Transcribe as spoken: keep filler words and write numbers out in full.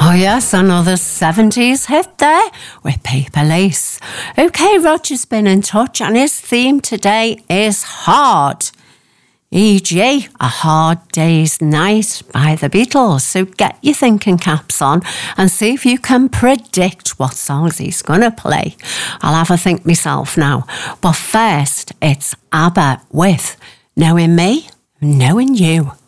Oh yes, another seventies hit there with Paper Lace. OK, Roger's been in touch and his theme today is hard. for example, A Hard Day's Night by the Beatles. So get your thinking caps on and see if you can predict what songs he's going to play. I'll have a think myself now. But first, it's ABBA with Knowing Me, Knowing You.